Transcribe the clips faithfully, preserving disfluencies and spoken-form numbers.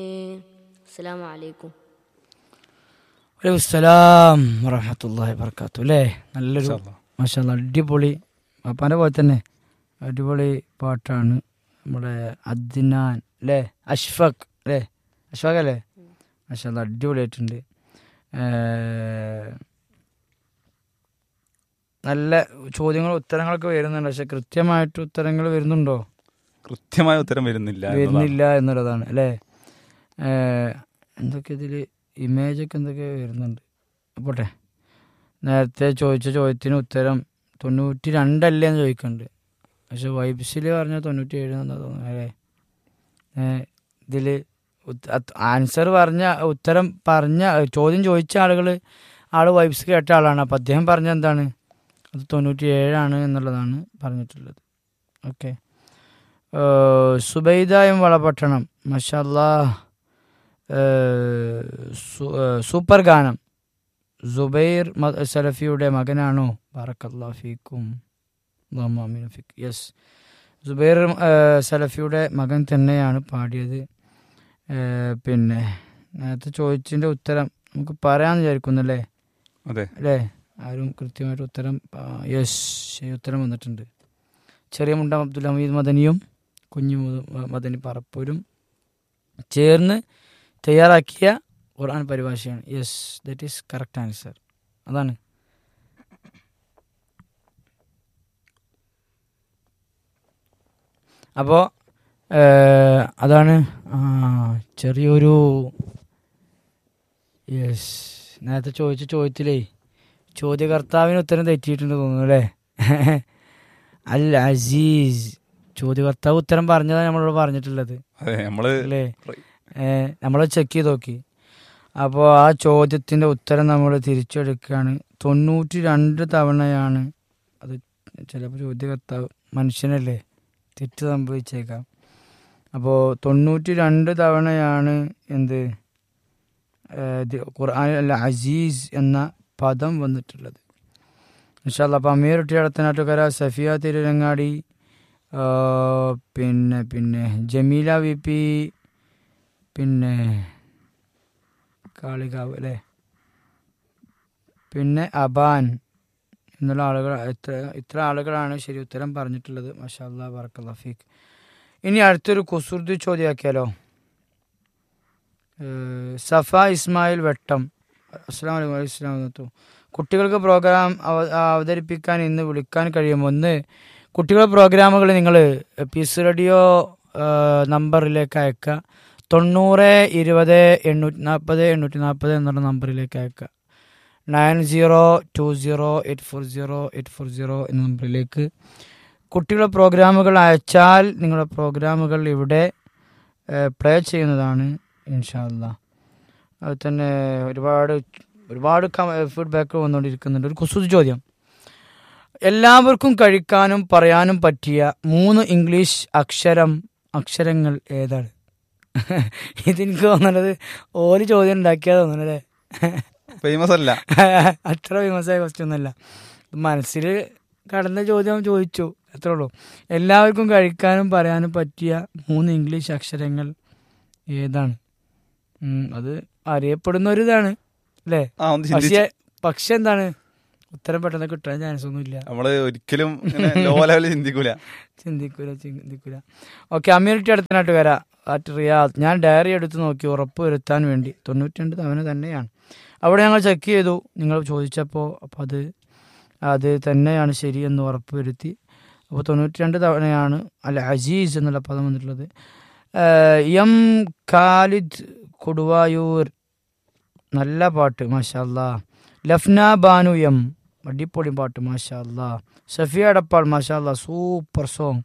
അസ്സലാമു അലൈക്കും. വലൈക്കുസ്സലാം വറഹ്മത്തുള്ളാഹി വബറകാതുഹു. അല്ലേ, നല്ലൊരു മാഷാ അല്ലാ അടിപൊളി പാപ്പാൻ്റെ പോലെ തന്നെ അടിപൊളി പാട്ടാണ്. നമ്മുടെ അദ്നാൻ അല്ലേ, അഷ്ഫഖ് അല്ലേ, അഷ്ഫഖ് അല്ലേ, മാഷാ അല്ലാ അടിപൊളിയായിട്ടുണ്ട്. നല്ല ചോദ്യങ്ങളും ഉത്തരങ്ങളൊക്കെ വരുന്നുണ്ട്, പക്ഷെ കൃത്യമായിട്ട് ഉത്തരങ്ങൾ വരുന്നുണ്ടോ? കൃത്യമായ ഉത്തരം വരുന്നില്ല വരുന്നില്ല എന്നുള്ളതാണ് അല്ലേ. എന്തൊക്കെ ഇതിൽ ഇമേജൊക്കെ എന്തൊക്കെ വരുന്നുണ്ട്. പോട്ടെ, നേരത്തെ ചോദിച്ച ചോദ്യത്തിന് ഉത്തരം തൊണ്ണൂറ്റി രണ്ടല്ലേ എന്ന് ചോദിക്കുന്നുണ്ട്, പക്ഷെ വൈബ്സിൽ പറഞ്ഞ തൊണ്ണൂറ്റി ഏഴ് എന്നാ തോന്നുന്നത് അല്ലേ. ഇതിൽ ആൻസർ പറഞ്ഞ ഉത്തരം പറഞ്ഞ ചോദ്യം ചോദിച്ച ആളുകൾ ആൾ വൈബ്സ് കേട്ട ആളാണ്. അപ്പം അദ്ദേഹം പറഞ്ഞ എന്താണ്, അത് തൊണ്ണൂറ്റി ഏഴാണ് എന്നുള്ളതാണ് പറഞ്ഞിട്ടുള്ളത്. ഓക്കെ, സുബൈദയും വളപട്ടണം മാഷാ അല്ലാ സൂപ്പർ ഗാനം. സുബൈർ സലഫിയുടെ മകനാണോ? ബറക്കല്ലാഹു ഫീക്കും. യെസ്, സുബൈർ സലഫിയുടെ മകൻ തന്നെയാണ് പാടിയത്. പിന്നെ നേരത്തെ ചോദിച്ചതിൻ്റെ ഉത്തരം നമുക്ക് പറയാമെന്ന് വിചാരിക്കുന്നല്ലേ അല്ലേ. ആരും കൃത്യമായിട്ട് ഉത്തരം യെസ് ശരി ഉത്തരം വന്നിട്ടുണ്ട്. ചെറിയ മുണ്ടം അബ്ദുൽ ഹമീദ് മദനിയും കുഞ്ഞു മദനി പറപ്പൂരും ചേർന്ന് തയ്യാറാക്കിയ ഖുർആൻ പരിഭാഷയാണ്. Yes, that is correct answer. അതാണ്. അപ്പോൾ അതാണ് ചെറിയൊരു യെസ് നേരത്തെ ചോദിച്ച ചോദ്യത്തിലേ ചോദ്യകർത്താവിന് ഉത്തരം തെറ്റിയിട്ടുണ്ട് തോന്നുന്നു അല്ലേ. അൽ അസീസ് ചോദ്യകർത്താവ് ഉത്തരം പറഞ്ഞതാണ് നമ്മളോട് പറഞ്ഞിട്ടുള്ളത് അല്ലേ. നമ്മൾ ചെക്ക് ചെയ്ത് നോക്കി. അപ്പോൾ ആ ചോദ്യത്തിൻ്റെ ഉത്തരം നമ്മൾ തിരിച്ചെടുക്കുകയാണ്. തൊണ്ണൂറ്റി രണ്ട് തവണയാണ് അത്. ചിലപ്പോൾ ചോദ്യകർത്താവ് മനുഷ്യനല്ലേ, തെറ്റ് സംഭവിച്ചേക്കാം. അപ്പോൾ തൊണ്ണൂറ്റി രണ്ട് തവണയാണ് എന്ത് ഖുർആനിൽ അൽ അസീസ് എന്ന പദം വന്നിട്ടുള്ളത്. ഇൻഷാ അല്ലാ. അപ്പോൾ അമീർ ടി അടത്തനാട്ടുകര, സഫിയ തിരുരങ്ങാടി, പിന്നെ പിന്നെ ജമീല വി പി, പിന്നെ കാളികാവ് അല്ലേ, പിന്നെ അബാൻ എന്നുള്ള ആളുകൾ, ഇത്ര ഇത്ര ആളുകളാണ് ശരി ഉത്തരം പറഞ്ഞിട്ടുള്ളത്. മാഷാ അല്ലാ ബറക്കല്ലാഹു ഫീക്ക്. ഇനി അടുത്തൊരു കുസൃതി ചോദ്യമാക്കിയാലോ. സഫ ഇസ്മായിൽ വെട്ടം, അസ്സലാമു അലൈക്കും. വലൈക്കും അസ്സലാം. കുട്ടികൾക്ക് പ്രോഗ്രാം അവതരിപ്പിക്കാൻ ഇന്ന് വിളിക്കാൻ കഴിയുമോ? ഒന്ന് കുട്ടികളുടെ പ്രോഗ്രാമുകൾ നിങ്ങൾ പീസ് റേഡിയോ നമ്പറിലേക്ക് അയക്കുക. തൊണ്ണൂറ് ഇരുപത് എണ്ണൂറ്റി നാൽപ്പത് എണ്ണൂറ്റി നാൽപ്പത് എന്നുള്ള നമ്പറിലേക്ക് അയക്കുക. Nine zero to zero eight four zero eight four zero എന്ന നമ്പറിലേക്ക് കുട്ടികളുടെ പ്രോഗ്രാമുകൾ അയച്ചാൽ നിങ്ങളുടെ പ്രോഗ്രാമുകൾ ഇവിടെ പ്ലേ ചെയ്യുന്നതാണ് ഇൻഷാ അല്ലാ. അത് തന്നെ ഒരുപാട് ഒരുപാട് ഫീഡ്ബാക്ക് വന്നുകൊണ്ടിരിക്കുന്നുണ്ട്. ഒരു കുസൃതി ചോദ്യം. എല്ലാവർക്കും കഴിക്കാനും പറയാനും പറ്റിയ മൂന്ന് ഇംഗ്ലീഷ് അക്ഷരം അക്ഷരങ്ങൾ ഏതാണ്? ഇതെനിക്ക് തോന്നുന്നത് ഓല് ചോദ്യം ഉണ്ടാക്കിയാ തോന്നണല്ലേ. ഫേമസ് അല്ല, അത്ര ഫേമസ് ആയ ക്വസ്റ്റ്യൻ ഒന്നല്ല. മനസ്സിൽ കടന്ന ചോദ്യം ചോദിച്ചു, അത്രേ ഉള്ളൂ. എല്ലാവർക്കും കഴിക്കാനും പറയാനും പറ്റിയ മൂന്ന് ഇംഗ്ലീഷ് അക്ഷരങ്ങൾ ഏതാണ്? അത് അറിയപ്പെടുന്ന ഒരു ഇതാണ് അല്ലേ. പക്ഷേ പക്ഷെ എന്താണ് ഉത്തരം പെട്ടെന്ന് കിട്ടാൻ ചാൻസ് ഒന്നുമില്ല. നമ്മള് ഒരിക്കലും ചിന്തിക്കൂല ചിന്തിക്കൂല ചിന്തിക്കൂല ഓക്കെ, അമ്യൂണിറ്റി അടുത്തനായിട്ട് വരാം. At Riyadh. ഞാൻ ഡയറി എടുത്ത് നോക്കി ഉറപ്പ് വരുത്താൻ വേണ്ടി തൊണ്ണൂറ്റി രണ്ട് തവണ തന്നെയാണ്. അവിടെ ഞങ്ങൾ ചെക്ക് ചെയ്തു നിങ്ങൾ ചോദിച്ചപ്പോൾ. അപ്പോൾ അത് അത് തന്നെയാണ് ശരിയെന്ന് ഉറപ്പ് വരുത്തി. അപ്പോൾ തൊണ്ണൂറ്റി രണ്ട് തവണയാണ് അൽ അസീസ് എന്നുള്ള പദം വന്നിട്ടുള്ളത്. എം ഖാലിദ് കൊടുവായൂർ, നല്ല പാട്ട് മാഷാ അല്ലാ. ലഫ്ന ബാനു എം, അടിപൊളി പാട്ട് മാഷാ അല്ലാ. സഫിയ അടപ്പാൾ മാഷാ അല്ലാ, സൂപ്പർ സോങ്.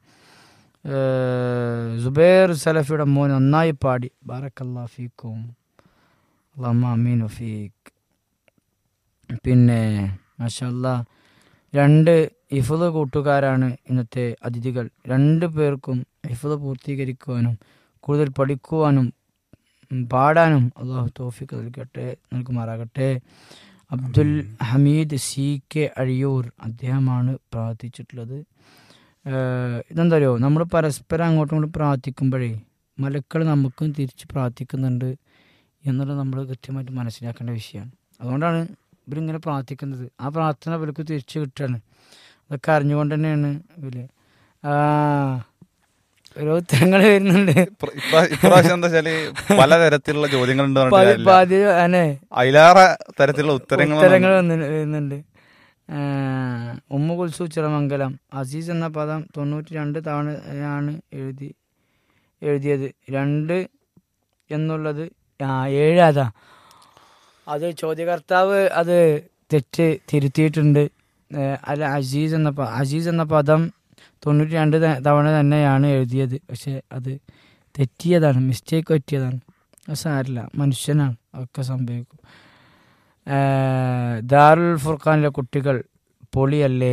സുബൈർ സലഫിയുടെ മോൻ നന്നായി പാടി. ബാറക്കല്ലാഹു ഫീക്കും. അല്ലാഹുമ്മ ആമീൻ ഫീക്ക്. പിന്നെ മാഷാ അല്ലാ രണ്ട് ഹിഫ്ള് കൂട്ടുകാരാണ് ഇന്നത്തെ അതിഥികൾ. രണ്ട് പേർക്കും ഹിഫ്ള് പൂർത്തീകരിക്കുവാനും കൂടുതൽ പഠിക്കുവാനും പാടാനും അള്ളാഹു തൗഫീഖ് നൽകട്ടെ നൽകുമാറാകട്ടെ. അബ്ദുൽ ഹമീദ് സി കെ അഴിയൂർ അദ്ദേഹമാണ് പ്രാർത്ഥിച്ചിട്ടുള്ളത്. ഇതെന്താ അറിയോ, നമ്മൾ പരസ്പരം അങ്ങോട്ടും ഇങ്ങോട്ടും പ്രാർത്ഥിക്കുമ്പോഴേ മലക്കൾ നമുക്കും തിരിച്ച് പ്രാർത്ഥിക്കുന്നുണ്ട് എന്നുള്ളത് നമ്മൾ കൃത്യമായിട്ട് മനസ്സിലാക്കേണ്ട വിഷയമാണ്. അതുകൊണ്ടാണ് ഇവരിങ്ങനെ പ്രാർത്ഥിക്കുന്നത്. ആ പ്രാർത്ഥന ഇവർക്ക് തിരിച്ച് കിട്ടുകയാണ്. അതൊക്കെ അറിഞ്ഞുകൊണ്ട് തന്നെയാണ് ഇവര് ആ ഓരോ ഉത്തരങ്ങൾ വരുന്നുണ്ട്. ഇപ്ര- ഇപ്രാ- ഇപ്രാവശ്യം എന്താ വെച്ചാല് പലതരത്തിലുള്ള ചോദ്യങ്ങൾ ഉണ്ട് പറഞ്ഞിട്ട് പതി- കാര്യമില്ല. പതി അനെ അതിലേറെ തരത്തിലുള്ള ഉത്തരങ്ങൾ ഉത്തരങ്ങൾ വന്ന് വരുന്നുണ്ട്. ആ, ഉമ്മ കുൽസു ചിറമംഗലം അസീസ് എന്ന പദം തൊണ്ണൂറ്റി രണ്ട് തവണയാണ് എഴുതി എഴുതിയത്. രണ്ട് എന്നുള്ളത് ആ ഏഴ് അതാ അത് ചോദ്യകർത്താവ് അത് തെറ്റ് തിരുത്തിയിട്ടുണ്ട്. ഏ, അല്ല അസീസ് എന്ന പ- അസീസ് എന്ന പദം തൊണ്ണൂറ്റി രണ്ട് ത- തവണ തന്നെയാണ് എഴുതിയത്. പക്ഷെ അത് തെറ്റിയതാണ്, മിസ്റ്റേക്ക് പറ്റിയതാണ്. അത് സാരില്ല, മനുഷ്യനാണ്, അതൊക്കെ സംഭവിക്കും. ഏ, ദാറുൽ ഫുർഖാനിലെ കുട്ടികൾ പൊളിയല്ലേ?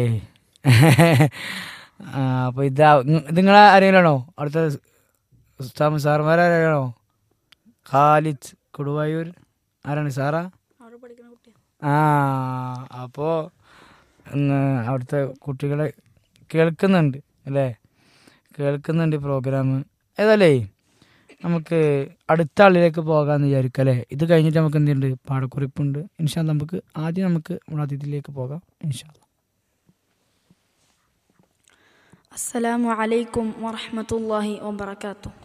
ആ, അപ്പോൾ ഇതാ ഇങ്ങ- ഇത് നിങ്ങളെ ആരെങ്കിലാണോ അടുത്ത ഉസ്താദ് സാർമാരാണോ? ഖാലിദ് കൊടുവായൂർ ആരാണ് സാറാ? ആ, അപ്പോൾ അവിടുത്തെ കുട്ടികളെ കേൾക്കുന്നുണ്ട് അല്ലേ? കേൾക്കുന്നുണ്ട് പ്രോഗ്രാം. ഏതായാലേ നമുക്ക് അടുത്ത ആളിലേക്ക് പോകാമെന്ന് വിചാരിക്കാം അല്ലേ? ഇത് കഴിഞ്ഞിട്ട് നമുക്ക് എന്തുണ്ട്, പാടക്കുറിപ്പുണ്ട്. ഇൻഷാ അല്ലാ നമുക്ക് ആദ്യം നമുക്ക് നമ്മുടെ അതിഥിയിലേക്ക് പോകാം ഇൻഷാ അല്ലാ. അസ്സലാമു അലൈക്കും വറഹ്മത്തുള്ളാഹി വബറകാതുഹു.